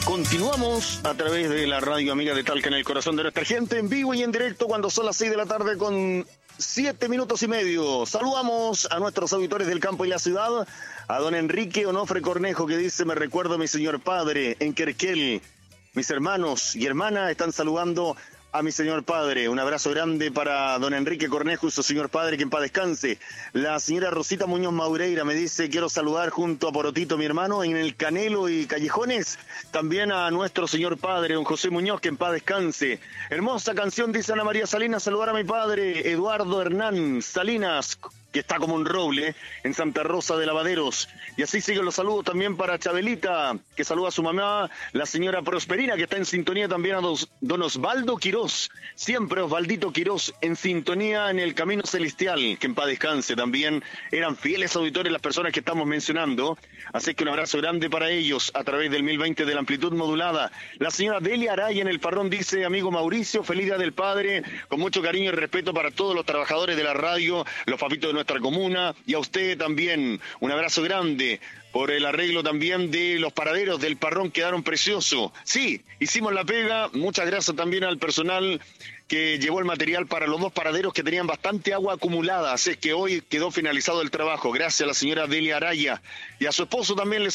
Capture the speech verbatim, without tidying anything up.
Continuamos a través de la radio amiga de Talca en el corazón de nuestra gente, en vivo y en directo cuando son las seis de la tarde con siete minutos y medio. Saludamos a nuestros auditores del campo y la ciudad, a don Enrique Onofre Cornejo, que dice: me recuerdo a mi señor padre en Querquel. Mis hermanos y hermanas están saludando a mi señor padre. Un abrazo grande para don Enrique Cornejo y su señor padre, que en paz descanse. La señora Rosita Muñoz Maureira me dice: quiero saludar junto a Porotito, mi hermano, en el Canelo y Callejones, también a nuestro señor padre, don José Muñoz, que en paz descanse. Hermosa canción, dice Ana María Salinas, saludar a mi padre, Eduardo Hernán Salinas, que está como un roble en Santa Rosa de Lavaderos. Y así siguen los saludos también para Chabelita, que saluda a su mamá, la señora Prosperina, que está en sintonía también, a dos, don Osvaldo Quirós, siempre Osvaldito Quirós, en sintonía en el Camino Celestial, que en paz descanse también. Eran fieles auditores las personas que estamos mencionando, así que un abrazo grande para ellos a través del mil veinte de la amplitud modulada. La señora Delia Araya en el Parrón dice: amigo Mauricio, feliz día del padre, con mucho cariño y respeto para todos los trabajadores de la radio, los papitos de nuestra comuna, y a usted también un abrazo grande por el arreglo también de los paraderos del Parrón, quedaron preciosos. Sí, hicimos la pega. Muchas gracias también al personal que llevó el material para los dos paraderos que tenían bastante agua acumulada, así es que hoy quedó finalizado el trabajo. Gracias a la señora Delia Araya y a su esposo también les